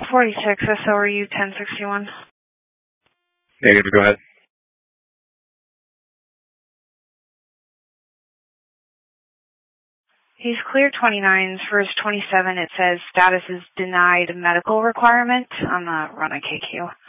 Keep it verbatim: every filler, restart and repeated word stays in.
forty-six, S O R U ten sixty-one. Negative, go ahead. He's clear twenty-nines. For his twenty-seven, it says status is denied medical requirement. I'm not running K Q.